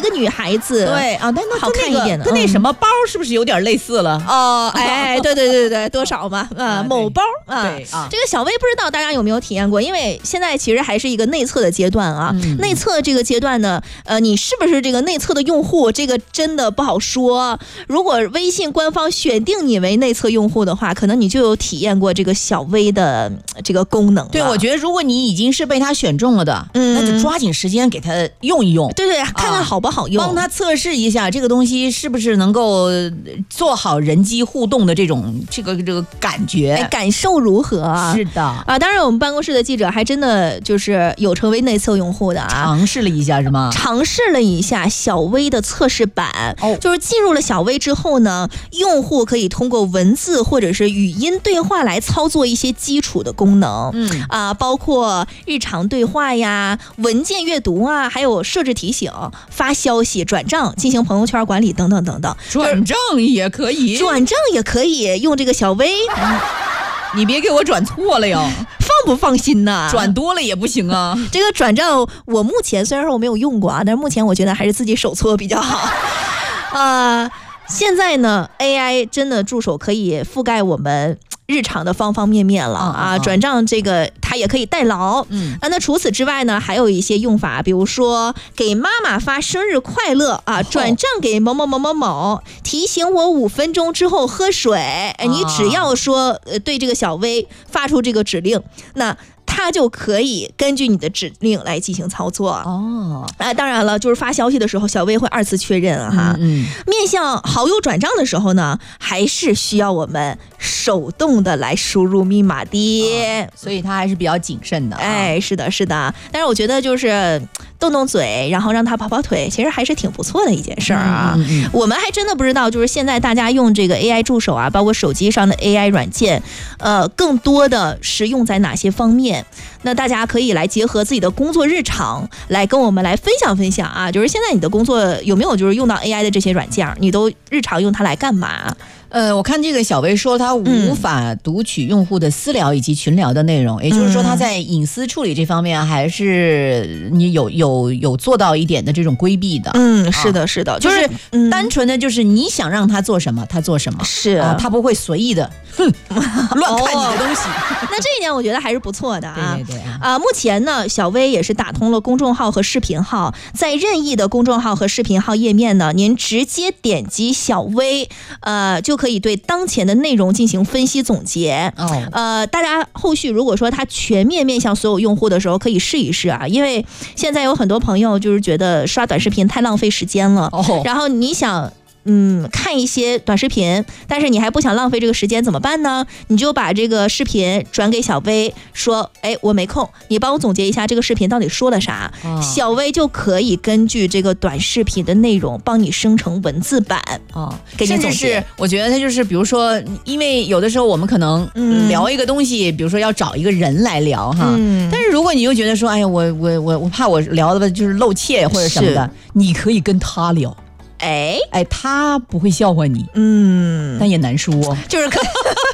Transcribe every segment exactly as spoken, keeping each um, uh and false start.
个女孩子， 对啊，但那好看一点的， 跟那什么包是不是有点类似了？ 哦，哎，对对对对，多少嘛，啊，某包啊， 对啊， 这个小薇不知道大家有没有体验过？因为现在其实还是一个内测的阶段啊，嗯、内测这个阶段呢，呃，你是不是这个内测的用户，这个真的不好说。如果微信官方选定你为内测用户的话，可能你就有体验过这个小薇的这个功能了。 对，我觉得如果你已经是被他选中了的，嗯、那就抓紧时间给他用一用。 对对，看看好不好用， 啊、帮他测试一下这个东西是不是能够做好人机互动的这种这个这个感觉， 哎、感受如何啊？ 是的啊，当然我们办公室的记者还真的就是有成为内测用户的啊， 尝试了一下是吗？ 尝试了一下小薇的测试版，哦，就是进入了小薇之后呢，用户可以通过文字或者是语音对话来操作一些基础的功能，嗯啊，包括日常对话呀、文件阅读啊，还有设置提醒、发消息、转账、进行朋友圈管理等等等等。 转账也可以， 转账也可以用这个小薇。嗯， 你别给我转错了哟， 放不放心呐？ 转多了也不行啊。 这个转账，我目前虽然说我没有用过啊，但是目前我觉得还是自己手搓比较好。呃，现在呢 ，A I 真的助手可以覆盖我们日常的方方面面了啊！转账这个它也可以代劳，嗯啊。那除此之外呢，还有一些用法，比如说给妈妈发生日快乐啊，转账给某某某某某，提醒我五分钟之后喝水。哎，你只要说呃对这个小薇发出这个指令，那它就可以根据你的指令来进行操作哦。啊，当然了，就是发消息的时候，小薇会二次确认啊哈。嗯，面向好友转账的时候呢，还是需要我们手动的来输入密码的， 哦、所以它还是比较谨慎的、啊。 哎，是的，是的。但是我觉得就是动动嘴，然后让他跑跑腿，其实还是挺不错的一件事儿啊。嗯嗯嗯、我们还真的不知道，就是现在大家用这个 A I 助手啊，包括手机上的 A I 软件，呃，更多的是用在哪些方面？那大家可以来结合自己的工作日常，来跟我们来分享分享啊。就是现在你的工作有没有就是用到 A I 的这些软件，你都日常用它来干嘛？ 呃，我看这个小薇说，她无法读取用户的私聊以及群聊的内容，嗯、也就是说，她在隐私处理这方面还是你有有有做到一点的这种规避的。 嗯，是的，是的， 啊、就是单纯的就是你想让她做什么，她做什么， 是啊，她不会随意的哼乱看你的东西。 哦、那这一点我觉得还是不错的啊。 对对对啊， 啊，目前呢，小薇也是打通了公众号和视频号，在任意的公众号和视频号页面呢，您直接点击小薇，呃，就可以对当前的内容进行分析总结。哦，呃，大家后续如果说它全面面向所有用户的时候，可以试一试啊，因为现在有很多朋友就是觉得刷短视频太浪费时间了，哦、然后你想。嗯，看一些短视频，但是你还不想浪费这个时间怎么办呢？你就把这个视频转给小薇，说，哎，我没空，你帮我总结一下这个视频到底说了啥。哦、小薇就可以根据这个短视频的内容帮你生成文字版哦，给你总结。甚至是我觉得它就是，比如说，因为有的时候我们可能聊一个东西，嗯、比如说要找一个人来聊哈，嗯、但是如果你又觉得说，哎呀，我我我我怕我聊的就是露怯或者什么的，你可以跟他聊。 哎哎，他不会笑话你， 嗯， 但也难说， 就是可。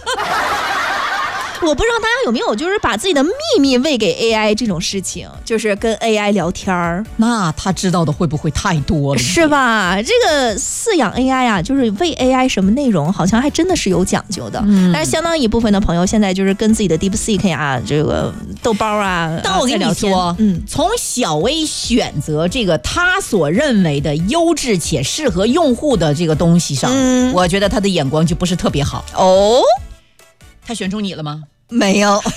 我不知道大家有没有就是把自己的秘密喂给 A I 这种事情，就是跟 A I 聊天儿， 那他知道的会不会太多了？ 是吧？这个饲养 A I 啊，就是喂 A I 什么内容，好像还真的是有讲究的。嗯，但是相当一部分的朋友现在就是跟自己的 DeepSeek 啊，这个豆包啊， 但我跟你说，嗯，从小薇选择这个他所认为的优质且适合用户的这个东西上，嗯、我觉得他的眼光就不是特别好哦。 他选中你了吗？ 没有，我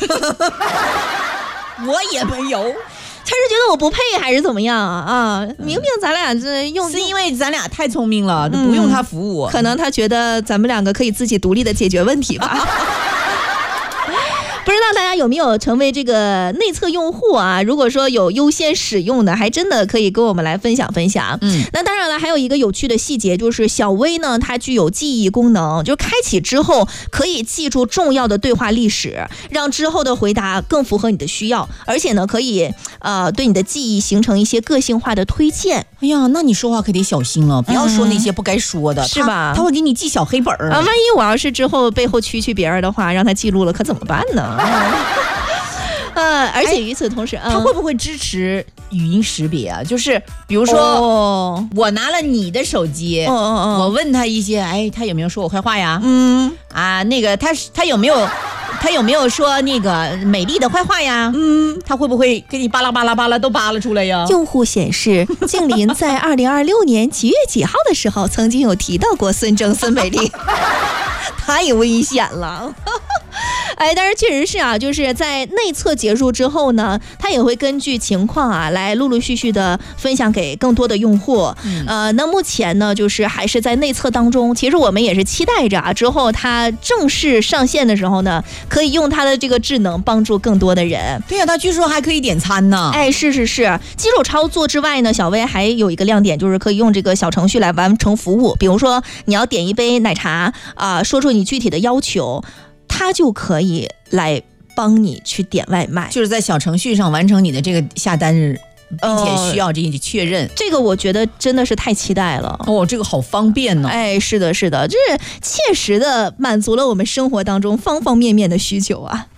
也没有。 他是觉得我不配还是怎么样啊？啊，明明咱俩这用， 是因为咱俩太聪明了，嗯、不用他服务。 可能他觉得咱们两个可以自己独立的解决问题吧。不知道大家有没有成为这个内测用户啊？如果说有优先使用的，还真的可以跟我们来分享分享。嗯，那当然了，还有一个有趣的细节，就是小薇呢，它具有记忆功能，就开启之后可以记住重要的对话历史，让之后的回答更符合你的需要，而且呢，可以呃对你的记忆形成一些个性化的推荐。 哎呀，那你说话可得小心了，不要说那些不该说的，嗯、 是吧？ 他会给你记小黑本啊，万一我要是之后背后蛐蛐别人的话，让他记录了，可怎么办呢？ 呃，而且与此同时， 它会不会支持语音识别啊？就是比如说，哦、我拿了你的手机，哦哦哦、我问他一些，哎，他有没有说我坏话呀？嗯，啊，那个他他有没有？他有没有说那个美丽的坏话呀？嗯，他会不会给你巴拉巴拉巴拉都扒拉出来呀？ 用户显示，静林在二零二六年几月几号的时候，曾经有提到过孙正孙美丽，太危险了。哎，但是确实是啊，就是在内测结束之后呢，它也会根据情况啊，来陆陆续续的分享给更多的用户。嗯、呃，那目前呢，就是还是在内测当中。其实我们也是期待着啊，之后它正式上线的时候呢，可以用它的这个智能帮助更多的人。 对呀、啊，它据说还可以点餐呢。 哎，是是是，基础操作之外呢，小薇还有一个亮点，就是可以用这个小程序来完成服务。比如说，你要点一杯奶茶啊、呃，说出你具体的要求。它就可以来帮你去点外卖， 就是在小程序上完成你的这个下单日，并且需要这些确认、呃。 这个我觉得真的是太期待了哦，这个好方便呢、哦。 哎，是的，是的，就是切实的满足了我们生活当中方方面面的需求啊。